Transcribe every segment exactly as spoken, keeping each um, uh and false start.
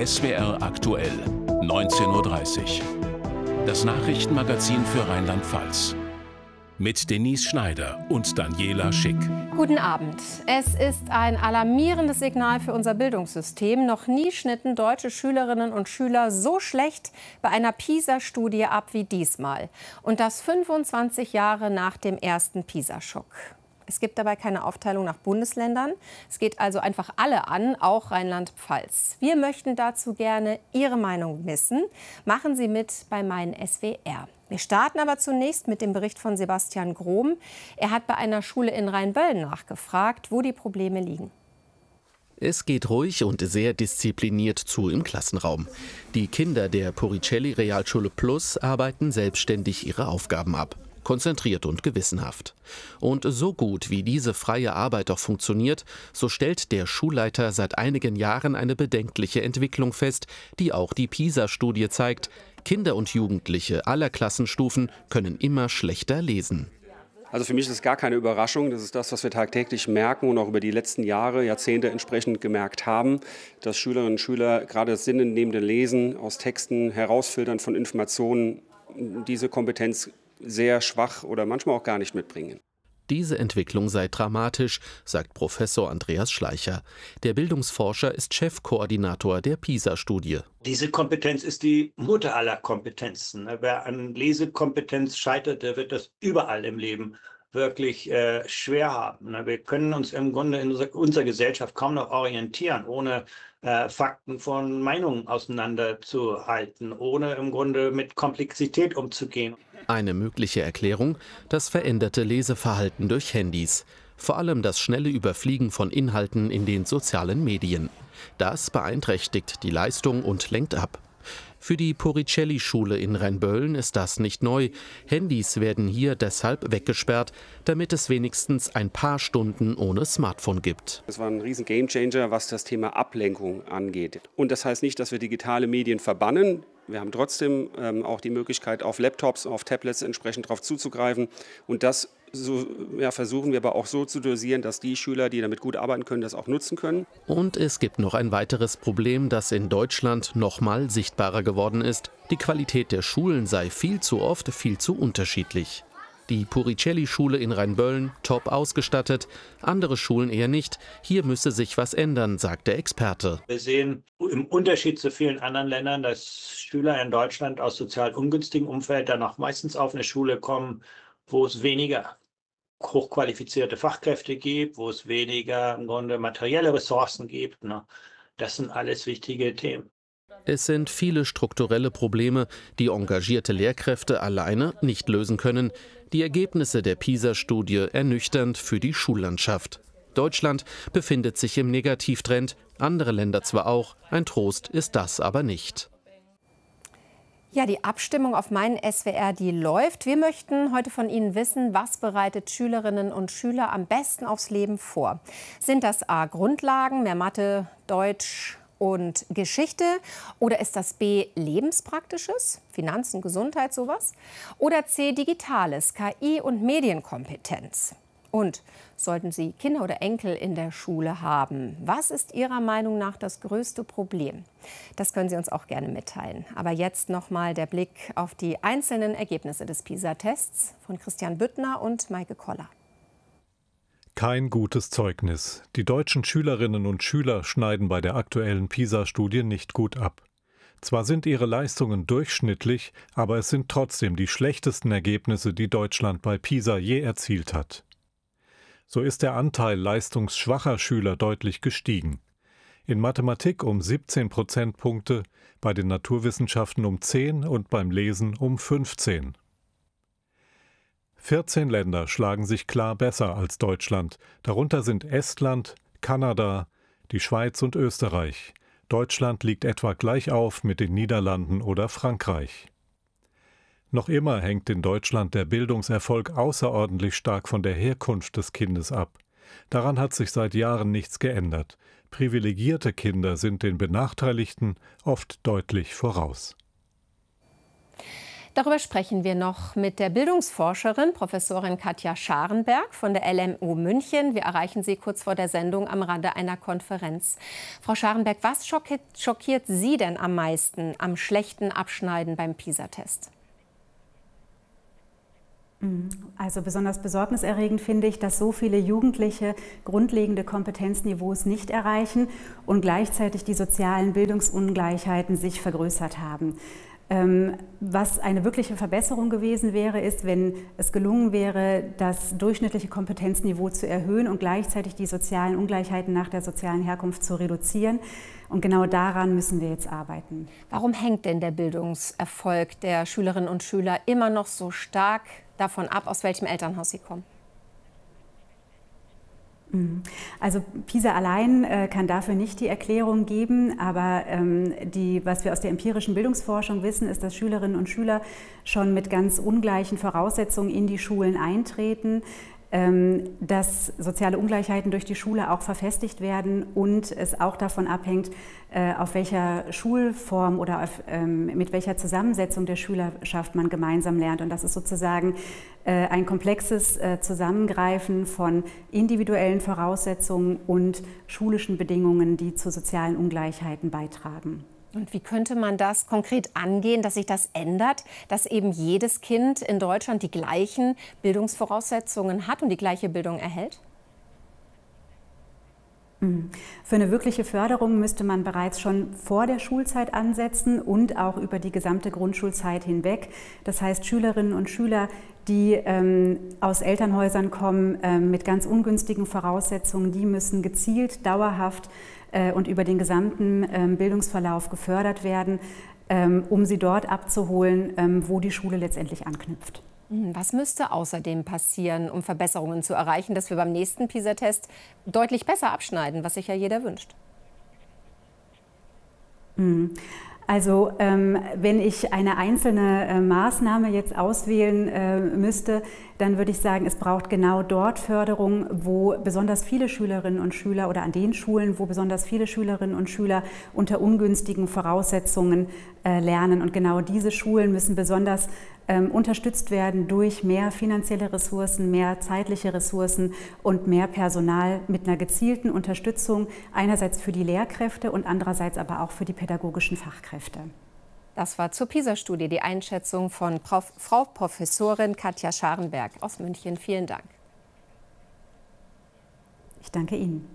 S W R aktuell, neunzehn Uhr dreißig. Das Nachrichtenmagazin für Rheinland-Pfalz. Mit Denise Schneider und Daniela Schick. Guten Abend. Es ist ein alarmierendes Signal für unser Bildungssystem. Noch nie schnitten deutsche Schülerinnen und Schüler so schlecht bei einer PISA-Studie ab wie diesmal. Und das fünfundzwanzig Jahre nach dem ersten PISA-Schock. Es gibt dabei keine Aufteilung nach Bundesländern. Es geht also einfach alle an, auch Rheinland-Pfalz. Wir möchten dazu gerne Ihre Meinung wissen. Machen Sie mit bei Mein S W R. Wir starten aber zunächst mit dem Bericht von Sebastian Grom. Er hat bei einer Schule in Rheinböllen nachgefragt, wo die Probleme liegen. Es geht ruhig und sehr diszipliniert zu im Klassenraum. Die Kinder der Poricelli Realschule Plus arbeiten selbstständig ihre Aufgaben ab. Konzentriert und gewissenhaft. Und so gut wie diese freie Arbeit auch funktioniert, so stellt der Schulleiter seit einigen Jahren eine bedenkliche Entwicklung fest, die auch die PISA-Studie zeigt. Kinder und Jugendliche aller Klassenstufen können immer schlechter lesen. Also für mich ist es gar keine Überraschung. Das ist das, was wir tagtäglich merken und auch über die letzten Jahre, Jahrzehnte entsprechend gemerkt haben, dass Schülerinnen und Schüler gerade das sinnentnehmende Lesen aus Texten, Herausfiltern von Informationen, diese Kompetenz sehr schwach oder manchmal auch gar nicht mitbringen. Diese Entwicklung sei dramatisch, sagt Professor Andreas Schleicher. Der Bildungsforscher ist Chefkoordinator der PISA-Studie. Diese Kompetenz ist die Mutter aller Kompetenzen. Wer an Lesekompetenz scheitert, der wird das überall im Leben wirklich äh, schwer haben. Wir können uns im Grunde in unserer, unserer Gesellschaft kaum noch orientieren, ohne äh, Fakten von Meinungen auseinanderzuhalten, ohne im Grunde mit Komplexität umzugehen. Eine mögliche Erklärung: das veränderte Leseverhalten durch Handys. Vor allem das schnelle Überfliegen von Inhalten in den sozialen Medien. Das beeinträchtigt die Leistung und lenkt ab. Für die Poricelli-Schule in Rheinböllen ist das nicht neu. Handys werden hier deshalb weggesperrt, damit es wenigstens ein paar Stunden ohne Smartphone gibt. Das war ein riesen Gamechanger, was das Thema Ablenkung angeht. Und das heißt nicht, dass wir digitale Medien verbannen. Wir haben trotzdem ähm, auch die Möglichkeit, auf Laptops, auf Tablets entsprechend darauf zuzugreifen. Und das so, ja, versuchen wir aber auch so zu dosieren, dass die Schüler, die damit gut arbeiten können, das auch nutzen können. Und es gibt noch ein weiteres Problem, das in Deutschland noch mal sichtbarer geworden ist. Die Qualität der Schulen sei viel zu oft viel zu unterschiedlich. Die Poricelli-Schule in Rheinböllen top ausgestattet, andere Schulen eher nicht. Hier müsse sich was ändern, sagt der Experte. Wir sehen im Unterschied zu vielen anderen Ländern, dass Schüler in Deutschland aus sozial ungünstigen Umfeld dann auch meistens auf eine Schule kommen, wo es weniger hochqualifizierte Fachkräfte gibt, wo es weniger im Grunde materielle Ressourcen gibt. Das sind alles wichtige Themen. Es sind viele strukturelle Probleme, die engagierte Lehrkräfte alleine nicht lösen können. Die Ergebnisse der PISA-Studie ernüchternd für die Schullandschaft. Deutschland befindet sich im Negativtrend, andere Länder zwar auch, ein Trost ist das aber nicht. Ja, die Abstimmung auf Mein S W R, die läuft. Wir möchten heute von Ihnen wissen, was bereitet Schülerinnen und Schüler am besten aufs Leben vor? Sind das A. Grundlagen, mehr Mathe, Deutsch und Geschichte? Oder ist das B. Lebenspraktisches, Finanzen, Gesundheit, sowas? Oder C. Digitales, K I und Medienkompetenz? Und sollten Sie Kinder oder Enkel in der Schule haben, was ist Ihrer Meinung nach das größte Problem? Das können Sie uns auch gerne mitteilen. Aber jetzt noch mal der Blick auf die einzelnen Ergebnisse des PISA-Tests von Christian Büttner und Maike Koller. Kein gutes Zeugnis. Die deutschen Schülerinnen und Schüler schneiden bei der aktuellen PISA-Studie nicht gut ab. Zwar sind ihre Leistungen durchschnittlich, aber es sind trotzdem die schlechtesten Ergebnisse, die Deutschland bei PISA je erzielt hat. So ist der Anteil leistungsschwacher Schüler deutlich gestiegen. In Mathematik um siebzehn Prozentpunkte, bei den Naturwissenschaften um zehn und beim Lesen um fünfzehn. vierzehn Länder schlagen sich klar besser als Deutschland. Darunter sind Estland, Kanada, die Schweiz und Österreich. Deutschland liegt etwa gleich auf mit den Niederlanden oder Frankreich. Noch immer hängt in Deutschland der Bildungserfolg außerordentlich stark von der Herkunft des Kindes ab. Daran hat sich seit Jahren nichts geändert. Privilegierte Kinder sind den Benachteiligten oft deutlich voraus. Darüber sprechen wir noch mit der Bildungsforscherin Professorin Katja Scharenberg von der L M U München. Wir erreichen sie kurz vor der Sendung am Rande einer Konferenz. Frau Scharenberg, was schockiert, schockiert Sie denn am meisten am schlechten Abschneiden beim PISA-Test? Also besonders besorgniserregend finde ich, dass so viele Jugendliche grundlegende Kompetenzniveaus nicht erreichen und gleichzeitig die sozialen Bildungsungleichheiten sich vergrößert haben. Was eine wirkliche Verbesserung gewesen wäre, ist, wenn es gelungen wäre, das durchschnittliche Kompetenzniveau zu erhöhen und gleichzeitig die sozialen Ungleichheiten nach der sozialen Herkunft zu reduzieren. Und genau daran müssen wir jetzt arbeiten. Warum hängt denn der Bildungserfolg der Schülerinnen und Schüler immer noch so stark davon ab, aus welchem Elternhaus sie kommen? Also PISA allein äh, kann dafür nicht die Erklärung geben, aber ähm, die, was wir aus der empirischen Bildungsforschung wissen, ist, dass Schülerinnen und Schüler schon mit ganz ungleichen Voraussetzungen in die Schulen eintreten, ähm, dass soziale Ungleichheiten durch die Schule auch verfestigt werden und es auch davon abhängt, äh, auf welcher Schulform oder auf, ähm, mit welcher Zusammensetzung der Schülerschaft man gemeinsam lernt. Und das ist sozusagen äh, ein komplexes äh, Zusammengreifen von individuellen Voraussetzungen und schulischen Bedingungen, die zu sozialen Ungleichheiten beitragen. Und wie könnte man das konkret angehen, dass sich das ändert, dass eben jedes Kind in Deutschland die gleichen Bildungsvoraussetzungen hat und die gleiche Bildung erhält? Für eine wirkliche Förderung müsste man bereits schon vor der Schulzeit ansetzen und auch über die gesamte Grundschulzeit hinweg. Das heißt, Schülerinnen und Schüler, die ähm, aus Elternhäusern kommen ähm, mit ganz ungünstigen Voraussetzungen, die müssen gezielt, dauerhaft äh, und über den gesamten ähm, Bildungsverlauf gefördert werden, ähm, um sie dort abzuholen, ähm, wo die Schule letztendlich anknüpft. Was müsste außerdem passieren, um Verbesserungen zu erreichen, dass wir beim nächsten PISA-Test deutlich besser abschneiden, was sich ja jeder wünscht? Also ähm, wenn ich eine einzelne äh, Maßnahme jetzt auswählen äh, müsste, dann würde ich sagen, es braucht genau dort Förderung, wo besonders viele Schülerinnen und Schüler oder an den Schulen, wo besonders viele Schülerinnen und Schüler unter ungünstigen Voraussetzungen äh, lernen. Und genau diese Schulen müssen besonders ähm, unterstützt werden durch mehr finanzielle Ressourcen, mehr zeitliche Ressourcen und mehr Personal mit einer gezielten Unterstützung, einerseits für die Lehrkräfte und andererseits aber auch für die pädagogischen Fachkräfte. Das war zur PISA-Studie die Einschätzung von Prof. Frau Professorin Katja Scharenberg aus München. Vielen Dank. Ich danke Ihnen.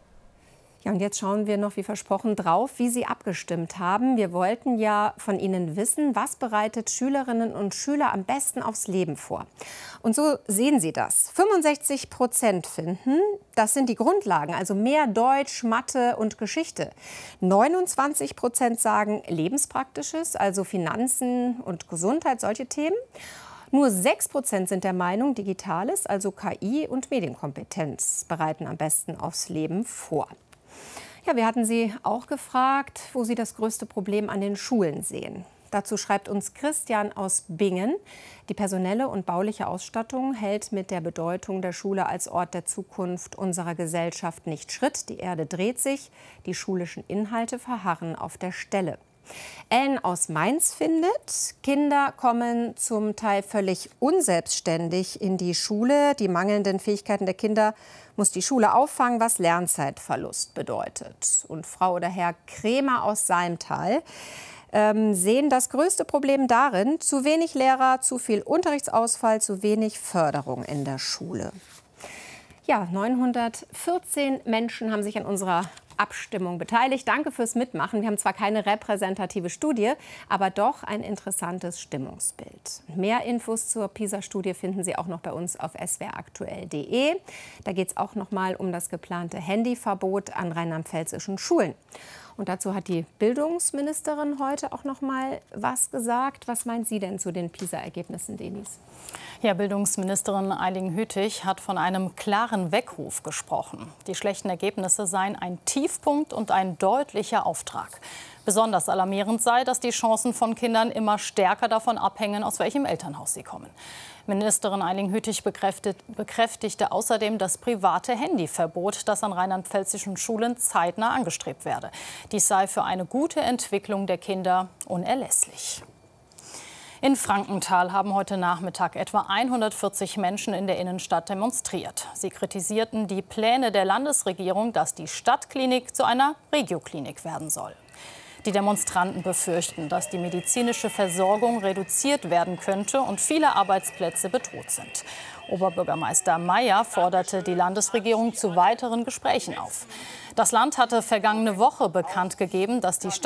Ja, und jetzt schauen wir noch, wie versprochen, drauf, wie Sie abgestimmt haben. Wir wollten ja von Ihnen wissen, was bereitet Schülerinnen und Schüler am besten aufs Leben vor. Und so sehen Sie das. fünfundsechzig Prozent finden, das sind die Grundlagen, also mehr Deutsch, Mathe und Geschichte. neunundzwanzig Prozent sagen Lebenspraktisches, also Finanzen und Gesundheit, solche Themen. Nur sechs Prozent sind der Meinung, Digitales, also K I und Medienkompetenz, bereiten am besten aufs Leben vor. Ja, wir hatten Sie auch gefragt, wo Sie das größte Problem an den Schulen sehen. Dazu schreibt uns Christian aus Bingen. Die personelle und bauliche Ausstattung hält mit der Bedeutung der Schule als Ort der Zukunft unserer Gesellschaft nicht Schritt. Die Erde dreht sich, die schulischen Inhalte verharren auf der Stelle. Ellen aus Mainz findet, Kinder kommen zum Teil völlig unselbstständig in die Schule. Die mangelnden Fähigkeiten der Kinder muss die Schule auffangen, was Lernzeitverlust bedeutet. Und Frau oder Herr Kremer aus Salmtal ähm, sehen das größte Problem darin, zu wenig Lehrer, zu viel Unterrichtsausfall, zu wenig Förderung in der Schule. Ja, neunhundertvierzehn Menschen haben sich an unserer Abstimmung beteiligt. Danke fürs Mitmachen. Wir haben zwar keine repräsentative Studie, aber doch ein interessantes Stimmungsbild. Mehr Infos zur PISA-Studie finden Sie auch noch bei uns auf s w r aktuell punkt de. Da geht es auch noch mal um das geplante Handyverbot an rheinland-pfälzischen Schulen. Und dazu hat die Bildungsministerin heute auch noch mal was gesagt. Was meint sie denn zu den PISA-Ergebnissen, Denis? Ja, Bildungsministerin Eiling-Hütig hat von einem klaren Weckruf gesprochen. Die schlechten Ergebnisse seien ein Tiefpunkt und ein deutlicher Auftrag. Besonders alarmierend sei, dass die Chancen von Kindern immer stärker davon abhängen, aus welchem Elternhaus sie kommen. Ministerin Eiling-Hütig bekräftigte außerdem das private Handyverbot, das an rheinland-pfälzischen Schulen zeitnah angestrebt werde. Dies sei für eine gute Entwicklung der Kinder unerlässlich. In Frankenthal haben heute Nachmittag etwa hundertvierzig Menschen in der Innenstadt demonstriert. Sie kritisierten die Pläne der Landesregierung, dass die Stadtklinik zu einer Regioklinik werden soll. Die Demonstranten befürchten, dass die medizinische Versorgung reduziert werden könnte und viele Arbeitsplätze bedroht sind. Oberbürgermeister Mayer forderte die Landesregierung zu weiteren Gesprächen auf. Das Land hatte vergangene Woche bekannt gegeben, dass die Stadt